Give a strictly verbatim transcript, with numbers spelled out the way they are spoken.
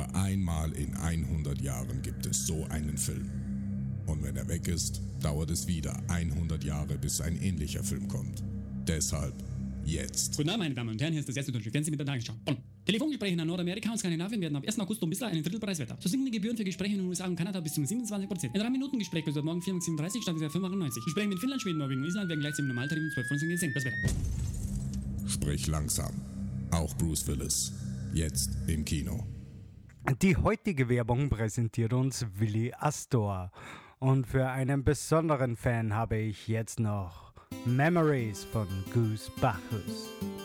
Nur einmal in hundert Jahren gibt es so einen Film. Und wenn er weg ist, dauert es wieder hundert Jahre, bis ein ähnlicher Film kommt. Deshalb jetzt. Guten Abend, meine Damen und Herren, hier ist das erste deutsche Fernsehen mit der Tagesschau. Bonn. Telefongespräche in Nordamerika und Skandinavien werden ab ersten August um bisher einen Drittel Preiswerter. So sinken die Gebühren für Gespräche in den U S A und Kanada bis zu siebenundzwanzig Prozent. Ein drei Minuten Gespräch kostet morgen vier Euro siebenunddreißig statt fünf Euro neunundneunzig. Gespräche mit Finnland, Schweden, Norwegen und Island werden gleich im Normaltarif um zwölf Prozent gesenkt. Das Wetter. Sprich langsam. Auch Bruce Willis. Jetzt im Kino. Die heutige Werbung präsentiert uns Willi Astor. Und für einen besonderen Fan habe ich jetzt noch Memories von Goose Bacchus.